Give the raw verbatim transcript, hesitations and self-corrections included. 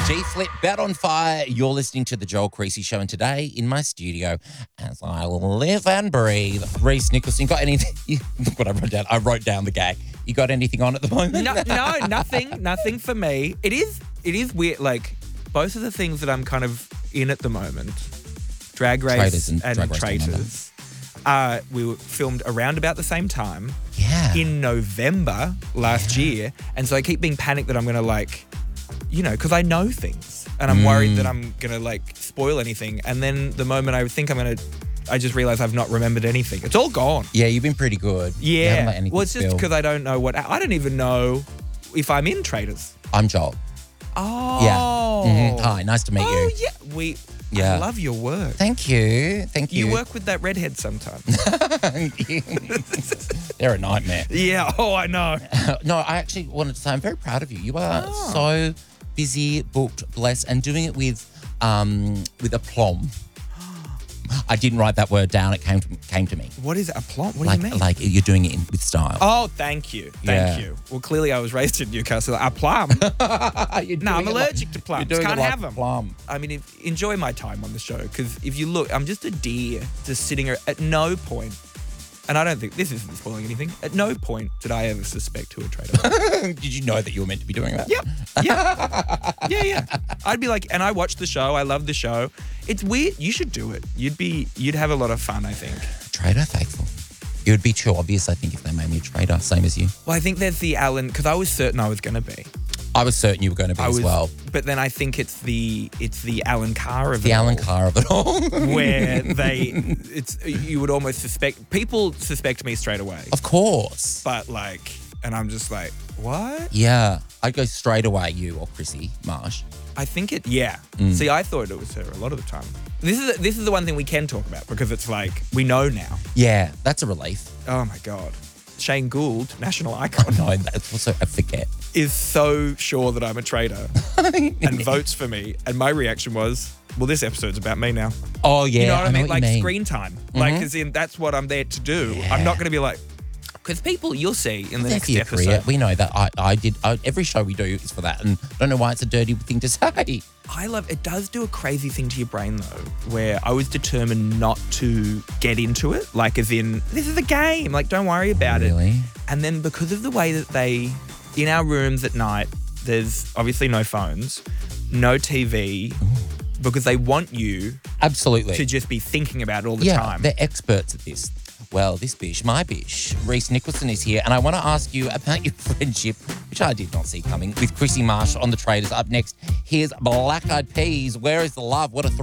G-Flip, Bet on Fire. You're listening to The Joel Creasy Show, and today in my studio, as I live and breathe, Reese Nicholson. Got anything? You, what I wrote down. I wrote down the gag. You got anything on at the moment? No, no, nothing, nothing for me. It is, it is weird. Like both of the things that I'm kind of in at the moment, Drag Race Traitors and and, Drag Race Traitors. Uh, we were filmed around about the same time. Yeah. In November last Yeah. year, and so I keep being panicked that I'm gonna like. You know, because I know things and I'm worried that I'm going to like spoil anything. And then the moment I think I'm going to, I just realize I've not remembered anything. It's all gone. Yeah, you've been pretty good. You haven't let Yeah. anything Well, it's just spill. because I don't know what, I don't even know if I'm in Traitors. I'm Joel. Oh. Yeah. Mhm. Hi, nice to meet Oh, you. yeah. We, Yeah. I love your work. Thank you. Thank you. You work with that redhead sometimes. They're a nightmare. Yeah. Oh, I know. No, I actually wanted to say I'm very proud of you. You are Oh. so busy, booked, blessed, and doing it with um with aplomb. I didn't write that word down. It came to, came to me. What is it? A plot? What like do you mean? like you're doing it in, with style. Oh, thank you. Thank Yeah. you. Well, clearly I was raised in Newcastle. A plum. You're No, I'm doing it allergic like, to plums. You're doing Can't it like have 'em. Plum. I mean, if, enjoy my time on the show because if you look, I'm just a deer just sitting here at no point, and I don't think this isn't spoiling anything. At no point did I ever suspect who a traitor was. Did you know that you were meant to be doing that? Yep. Yeah. Yeah, yeah. I'd be like, and I watched the show. I love the show. It's weird. You should do it. You'd be, you'd have a lot of fun, I think. Traitor faithful. It would be too obvious, I think, if they made me a traitor, same as you. Well, I think there's the Alan, because I was certain I was going to be. I was certain you were going to be I as was, well. But then I think it's the, it's the Alan Carr of The it Alan all. Carr of it all. Where they, it's you would almost suspect people suspect me straight away, Of course. but like, and I'm just like, what? Yeah. I'd go straight away, you or Chrissy Marsh. I think it, yeah. Mm. See, I thought it was her a lot of the time. This is this is the one thing we can talk about because it's like we know now. Yeah, that's a relief. Oh my god, Shane Gould, national icon, No, that's also I forget. is so sure that I'm a traitor and votes for me. And my reaction was, well, this episode's about me now. Oh yeah, You know what I, mean? what Like you mean. screen time. Like, as in, that's what I'm there to do. Yeah. I'm not going to be like, because people you'll see in the There next for your episode. career. We know that. I, I did. I, every show we do is for that, and I don't know why it's a dirty thing to say. I love it. Does do a crazy thing to your brain though, where I was determined not to get into it. Like, as in, this is a game. Like, don't worry about it. Really? And then because of the way that they, in our rooms at night, there's obviously no phones, no T V, because they want you Absolutely. to just be thinking about it all the yeah, time. they're experts at this. Well, this bish, my bish, Reese Nicholson is here, and I want to ask you about your friendship, which I did not see coming, with Chrissy Marsh on The Traitors. Up next, here's Black Eyed Peas. Where is the love? What a